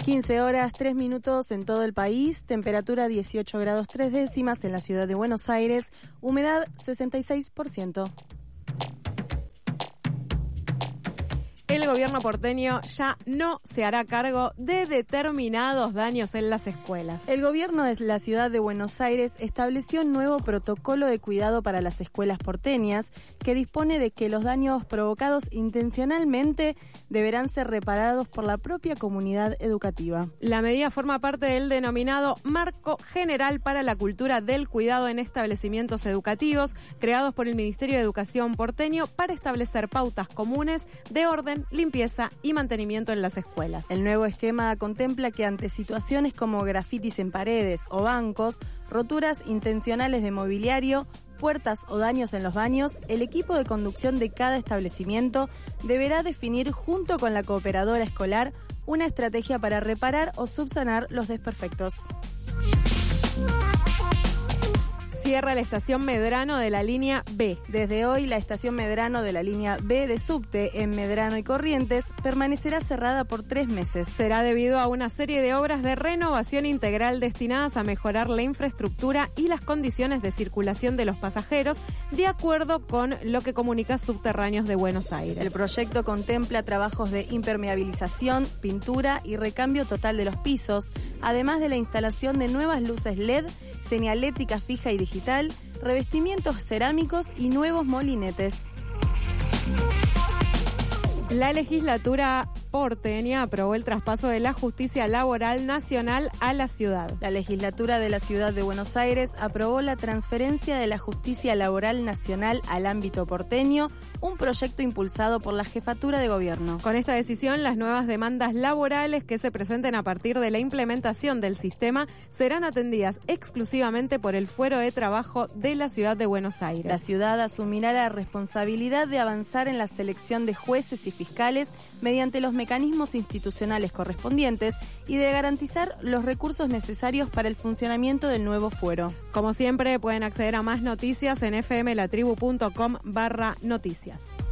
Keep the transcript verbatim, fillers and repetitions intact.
quince horas, tres minutos en todo el país, temperatura dieciocho grados tres décimas en la ciudad de Buenos Aires, humedad sesenta y seis por ciento. El gobierno porteño ya no se hará cargo de determinados daños en las escuelas. El gobierno de la ciudad de Buenos Aires estableció un nuevo protocolo de cuidado para las escuelas porteñas que dispone de que los daños provocados intencionalmente deberán ser reparados por la propia comunidad educativa. La medida forma parte del denominado Marco General para la Cultura del Cuidado en Establecimientos Educativos, creados por el Ministerio de Educación porteño para establecer pautas comunes de orden, limpieza y mantenimiento en las escuelas. El nuevo esquema contempla que ante situaciones como grafitis en paredes o bancos, roturas intencionales de mobiliario, puertas o daños en los baños, el equipo de conducción de cada establecimiento deberá definir junto con la cooperadora escolar una estrategia para reparar o subsanar los desperfectos. Cierra la estación Medrano de la línea B. Desde hoy, la estación Medrano de la línea B de subte en Medrano y Corrientes permanecerá cerrada por tres meses. Será debido a una serie de obras de renovación integral destinadas a mejorar la infraestructura y las condiciones de circulación de los pasajeros, de acuerdo con lo que comunica Subterráneos de Buenos Aires. El proyecto contempla trabajos de impermeabilización, pintura y recambio total de los pisos, además de la instalación de nuevas luces L E D, señalética fija y digital, revestimientos cerámicos y nuevos molinetes. La legislatura porteña aprobó el traspaso de la justicia laboral nacional a la ciudad. La legislatura de la ciudad de Buenos Aires aprobó la transferencia de la justicia laboral nacional al ámbito porteño, un proyecto impulsado por la jefatura de gobierno. Con esta decisión, las nuevas demandas laborales que se presenten a partir de la implementación del sistema serán atendidas exclusivamente por el Fuero de Trabajo de la ciudad de Buenos Aires. La ciudad asumirá la responsabilidad de avanzar en la selección de jueces y fiscales mediante los mecanismos institucionales correspondientes y de garantizar los recursos necesarios para el funcionamiento del nuevo fuero. Como siempre, pueden acceder a más noticias en fmlatribu punto com barra noticias.